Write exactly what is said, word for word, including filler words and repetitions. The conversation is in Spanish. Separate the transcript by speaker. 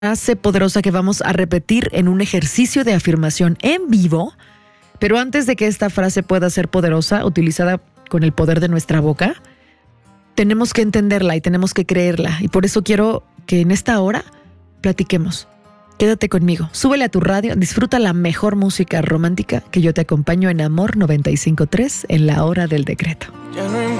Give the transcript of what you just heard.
Speaker 1: frase poderosa que vamos a repetir en un ejercicio de afirmación en vivo, pero antes de que esta frase pueda ser poderosa, utilizada con el poder de nuestra boca, tenemos que entenderla y tenemos que creerla. Y por eso quiero que en esta hora platiquemos. Quédate conmigo, súbele a tu radio, disfruta la mejor música romántica, que yo te acompaño en Amor noventa y cinco punto tres en la hora del decreto.
Speaker 2: Ya no